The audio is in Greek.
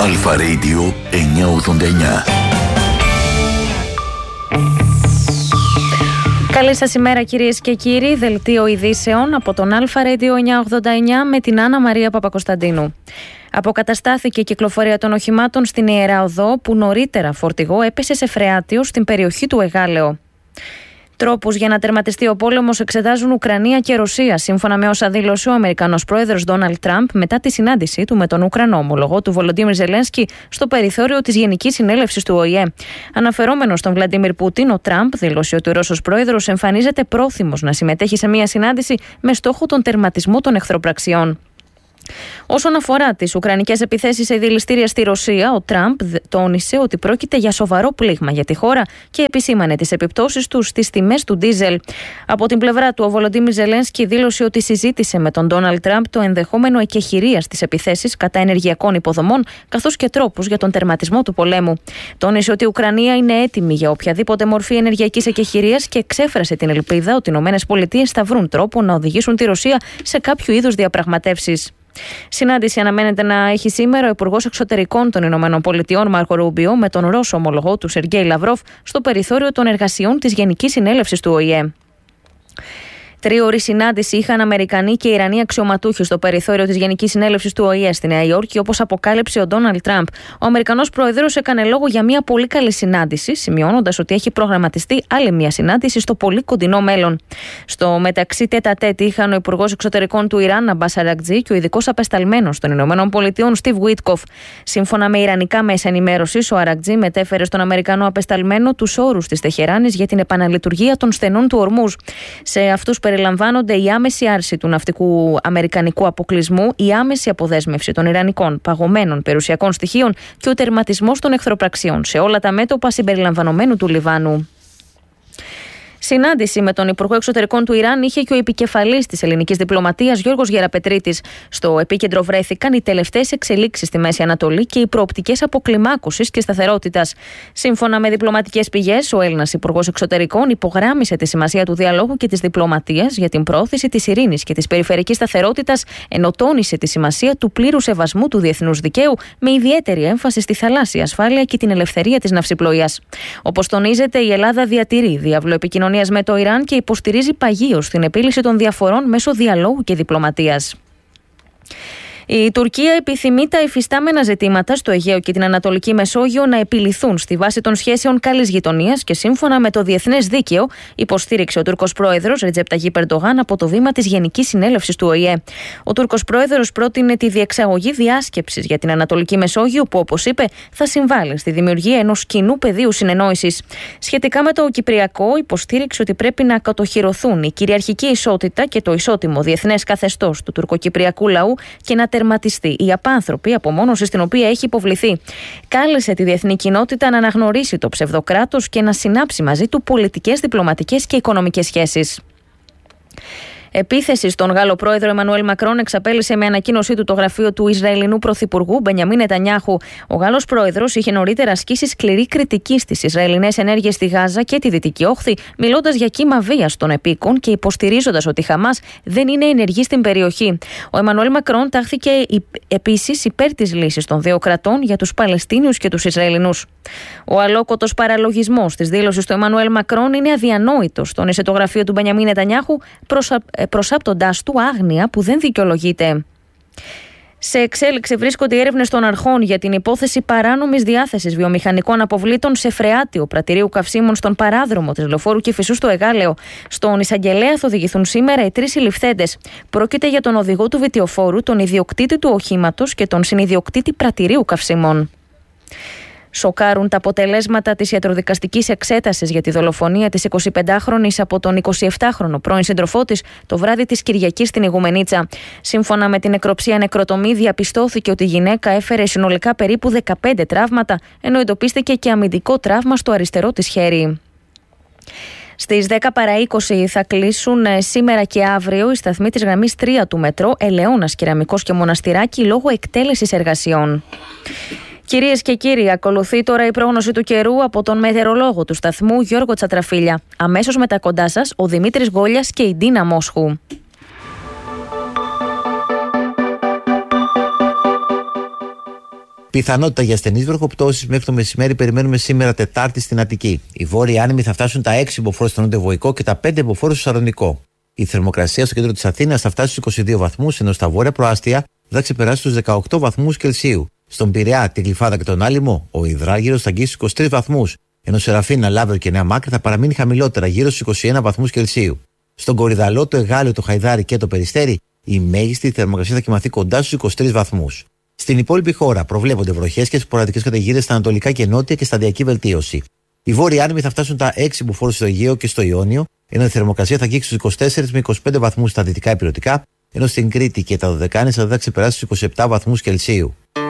Αλφα Radio 989. Καλή σας ημέρα κυρίες και κύριοι, δελτίο ειδήσεων από τον Αλφα Radio 989 με την Άννα Μαρία Παπακοσταντίνου. Αποκαταστάθηκε η κυκλοφορία των οχημάτων στην Ιερά Οδό που νωρίτερα φορτηγό έπεσε σε φρεάτιο στην περιοχή του Εγάλεο. Τρόπους για να τερματιστεί ο πόλεμος εξετάζουν Ουκρανία και Ρωσία, σύμφωνα με όσα δήλωσε ο Αμερικανός πρόεδρος Ντόναλντ Τραμπ μετά τη συνάντησή του με τον Ουκρανό ομολογό του Βολοντίμιρ Ζελένσκι στο περιθώριο της Γενικής Συνέλευσης του ΟΗΕ. Αναφερόμενος στον Βλαντίμιρ Πούτιν, ο Τραμπ δήλωσε ότι ο Ρώσος πρόεδρος εμφανίζεται πρόθυμος να συμμετέχει σε μια συνάντηση με στόχο τον τερματισμό των εχθροπραξιών. Όσον αφορά τις ουκρανικές επιθέσεις σε δηληστήρια στη Ρωσία, ο Τραμπ τόνισε ότι πρόκειται για σοβαρό πλήγμα για τη χώρα και επισήμανε τις επιπτώσεις του στις τιμές του ντίζελ. Από την πλευρά του, ο Βολοντίμιρ Ζελένσκι δήλωσε ότι συζήτησε με τον Ντόναλντ Τραμπ το ενδεχόμενο εκεχηρίας στις επιθέσεις κατά ενεργειακών υποδομών, καθώς και τρόπους για τον τερματισμό του πολέμου. Τόνισε ότι η Ουκρανία είναι έτοιμη για οποιαδήποτε μορφή ενεργειακής εκεχηρίας και εξέφρασε την ελπίδα ότι οι ΗΠΑ θα βρουν τρόπο να οδηγήσουν τη Ρωσία σε κάποιο είδους διαπραγματεύσεις. Συνάντηση αναμένεται να έχει σήμερα ο Υπουργός Εξωτερικών των ΗΠΑ Μάρκο Ρούμπιο με τον Ρώσο ομολογό του Σεργέη Λαυρόφ στο περιθώριο των εργασιών της Γενικής Συνέλευσης του ΟΗΕ. Τρίωρη συνάντηση είχαν Αμερικανοί και Ιρανοί αξιωματούχοι στο περιθώριο της Γενικής Συνέλευσης του ΟΗΕ στη Νέα Υόρκη, όπως αποκάλυψε ο Ντόναλντ Τραμπ. Ο Αμερικανός πρόεδρος έκανε λόγο για μια πολύ καλή συνάντηση, σημειώνοντας ότι έχει προγραμματιστεί άλλη μια συνάντηση στο πολύ κοντινό μέλλον. Στο μεταξύ, τέτα-τέτ είχαν ο Υπουργός Εξωτερικών του Ιράν, Αμπάς Αρακτζή, και ο ειδικός απεσταλμένος των ΗΠΑ, Στιβ Γουίτκοφ. Σύμφωνα με ιρανικά μέσα ενημέρωσης, ο Αρακτζή μετέφερε στον Αμερικανό απεσταλμένο τους όρους της Τεχεράνης για την επαναλειτουργία των στενών του Ορμούζ. Σε αυτούς περιλαμβάνονται η άμεση άρση του ναυτικού αμερικανικού αποκλεισμού, η άμεση αποδέσμευση των ιρανικών παγωμένων περιουσιακών στοιχείων και ο τερματισμός των εχθροπραξιών σε όλα τα μέτωπα συμπεριλαμβανομένου του Λιβάνου. Συνάντηση με τον Υπουργό Εξωτερικών του Ιράν είχε και ο επικεφαλής της ελληνικής διπλωματίας Γιώργος Γεραπετρίτης. Στο επίκεντρο βρέθηκαν οι τελευταίες εξελίξεις στη Μέση Ανατολή και οι προοπτικές αποκλιμάκωσης και σταθερότητας. Σύμφωνα με διπλωματικές πηγές, ο Έλληνας Υπουργός Εξωτερικών υπογράμμισε τη σημασία του διαλόγου και της διπλωματίας για την πρόθεση της ειρήνης και της περιφερειακής σταθερότητας, ενώ τόνισε τη σημασία του πλήρου σεβασμού του διεθνούς δικαίου, με ιδιαίτερη έμφαση στη θαλάσσια ασφάλεια και την ελευθερία της ναυσιπλοείας. Όπως τονίζεται, η Ελλάδα διατηρεί διάβλο επικοινωνίας με το Ιράν και υποστηρίζει παγίως την επίλυση των διαφορών μέσω διαλόγου και διπλωματίας. Η Τουρκία επιθυμεί τα υφιστάμενα ζητήματα στο Αιγαίο και την Ανατολική Μεσόγειο να επιληθούν στη βάση των σχέσεων καλής γειτονίας και σύμφωνα με το διεθνές δίκαιο, υποστήριξε ο Τούρκος πρόεδρος Ρετζέπ Ταγιίπ Ερντογάν από το βήμα της Γενικής Συνέλευσης του ΟΗΕ. Ο Τούρκος πρόεδρος πρότεινε τη διεξαγωγή διάσκεψης για την Ανατολική Μεσόγειο, που, όπως είπε, θα συμβάλλει στη δημιουργία ενός κοινού πεδίου συνεννόησης. Σχετικά με το Κυπριακό, υποστήριξε ότι πρέπει να κατοχυρωθούν η κυριαρχική ισότητα και το ισότιμο διεθνές καθεστώς του τουρκοκυπριακού λαού και να τερματιστεί η απάνθρωπη απομόνωση στην οποία έχει υποβληθεί. Κάλεσε τη διεθνή κοινότητα να αναγνωρίσει το ψευδοκράτος και να συνάψει μαζί του πολιτικές, διπλωματικές και οικονομικές σχέσεις. Επίθεση στον Γάλλο πρόεδρο Εμμανουέλ Μακρόν εξαπέλυσε με ανακοίνωσή του το γραφείο του Ισραηλινού πρωθυπουργού Μπενιαμίν Νετανιάχου. Ο Γάλλος πρόεδρος είχε νωρίτερα ασκήσει σκληρή κριτική στις Ισραηλινές ενέργειες στη Γάζα και τη Δυτική Όχθη, μιλώντας για κύμα βίας των επίκων και υποστηρίζοντας ότι η Χαμάς δεν είναι ενεργή στην περιοχή. Ο Εμμανουέλ Μακρόν τάχθηκε επίσης υπέρ της λύσης των δύο κρατών για τους Παλαιστίνιους και τους Ισραηλινούς. Ο αλόκοτος παραλογισμός της δήλωσης του Εμμανουέλ Μακρόν είναι αδιανόητος, τόνισε το γραφείο του Μπενιαμίν Νετανιάχου, προσάπτοντάς του άγνοια που δεν δικαιολογείται. Σε εξέλιξη βρίσκονται οι έρευνες των αρχών για την υπόθεση παράνομης διάθεσης βιομηχανικών αποβλήτων σε φρεάτιο πρατηρίου καυσίμων στον παράδρομο της Λεωφόρου Κηφισού στο Εγάλεο. Στον εισαγγελέα θα οδηγηθούν σήμερα οι 3 συλληφθέντες. Πρόκειται για τον οδηγό του βιτιοφόρου, τον ιδιοκτήτη του οχήματος και τον συνιδιοκτήτη πρατηρίου καυσίμων. Σοκάρουν τα αποτελέσματα της ιατροδικαστικής εξέτασης για τη δολοφονία της 25χρονης από τον 27χρονο πρώην σύντροφό της το βράδυ της Κυριακής στην Ιγουμενίτσα. Σύμφωνα με την νεκροψία νεκροτομή, διαπιστώθηκε ότι η γυναίκα έφερε συνολικά περίπου 15 τραύματα, ενώ εντοπίστηκε και αμυντικό τραύμα στο αριστερό της χέρι. Στις 10 παρά 20 θα κλείσουν σήμερα και αύριο οι σταθμοί της γραμμής 3 του μετρό Ελαιώνας, Κεραμικός και Μοναστηράκι λόγω εκτέλεσης εργασιών. Κυρίες και κύριοι, ακολουθεί τώρα η πρόγνωση του καιρού από τον μετεωρολόγο του σταθμού Γιώργο Τσατραφίλια. Αμέσως μετά κοντά σας ο Δημήτρης Γόλιας και η Ντίνα Μόσχου. Πιθανότητα για ασθενείς βροχοπτώσεις μέχρι το μεσημέρι περιμένουμε σήμερα Τετάρτη στην Αττική. Οι βόρειοι άνεμοι θα φτάσουν τα 6 μποφόρ στο νότιο-βοϊκό και τα 5 μποφόρ στο Σαλονικό. Η θερμοκρασία στο κέντρο της Αθήνας θα φτάσει στους 22 βαθμούς, ενώ στα βόρεια προάστια θα ξεπεράσει τους 18 βαθμούς Κελσίου. Στον Πειραιά, τη Γλυφάδα και τον Άλυμο, ο υδράργυρος θα αγγίσει στους 23 βαθμούς, ενώ Σεραφίνα, Λάβρο και Νέα Μάκρη θα παραμείνει χαμηλότερα, γύρω στους 21 βαθμούς Κελσίου. Στον Κορυδαλό, το Εγάλεο, το Χαϊδάρι και το Περιστέρι, η μέγιστη θερμοκρασία θα κοιμαθεί κοντά στους 23 βαθμούς. Στην υπόλοιπη χώρα προβλέπονται βροχές και σποραδικές καταιγίδες στα ανατολικά και νότια και σταδιακή βελτίωση. Οι βόρειοι άνεμοι θα φτάσουν τα 6 μποφόρ στο Αιγαίο και στο Ιόνιο, ενώ η θερμοκρασία θα αγγίξει στους 24 με 25 βαθμούς στα δυτικά ηπειρωτικά, ενώ στην Κρήτη και τα Δωδεκάνησα θα ξεπεράσει στους 27 βαθμούς Κελσίου.